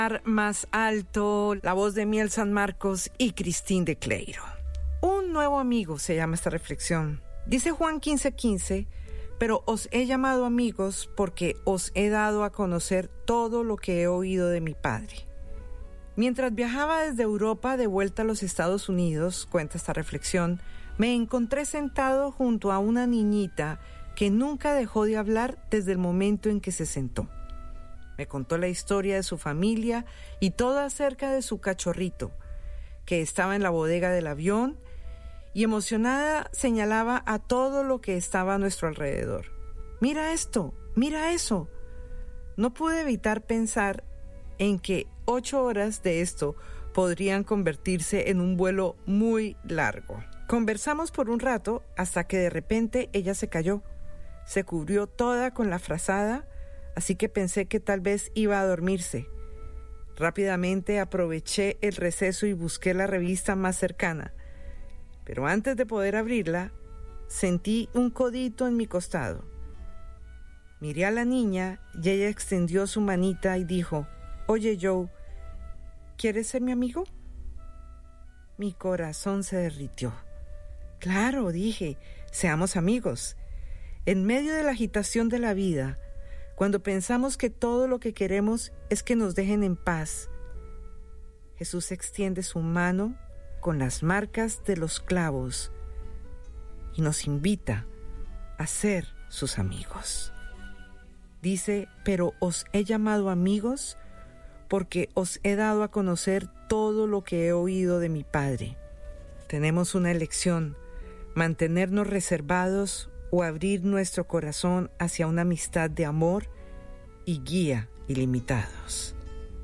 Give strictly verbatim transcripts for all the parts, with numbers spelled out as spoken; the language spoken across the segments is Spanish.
Más alto, la voz de Miel San Marcos y Cristín de Cleiro. Un nuevo amigo se llama esta reflexión. Dice Juan quince quince, pero os he llamado amigos porque os he dado a conocer todo lo que he oído de mi Padre. Mientras viajaba desde Europa de vuelta a los Estados Unidos, cuenta esta reflexión, me encontré sentado junto a una niñita que nunca dejó de hablar desde el momento en que se sentó. Me contó la historia de su familia y todo acerca de su cachorrito, que estaba en la bodega del avión, y emocionada señalaba a todo lo que estaba a nuestro alrededor. «Mira esto, mira eso». No pude evitar pensar en que ocho horas de esto podrían convertirse en un vuelo muy largo. Conversamos por un rato hasta que de repente ella se cayó. Se cubrió toda con la frazada, así que pensé que tal vez iba a dormirse. Rápidamente aproveché el receso y busqué la revista más cercana. Pero antes de poder abrirla, sentí un codito en mi costado. Miré a la niña y ella extendió su manita y dijo, «Oye, Joe, ¿quieres ser mi amigo?» Mi corazón se derritió. «Claro», dije, «seamos amigos». En medio de la agitación de la vida, cuando pensamos que todo lo que queremos es que nos dejen en paz, Jesús extiende su mano con las marcas de los clavos y nos invita a ser sus amigos. Dice, pero os he llamado amigos porque os he dado a conocer todo lo que he oído de mi Padre. Tenemos una elección, mantenernos reservados o abrir nuestro corazón hacia una amistad de amor y guía ilimitados.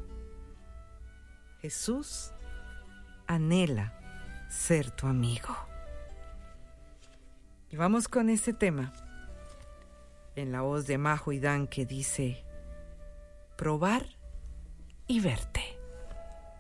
Jesús anhela ser tu amigo. Y vamos con este tema, en la voz de Majo y Dan, que dice, probar y verte.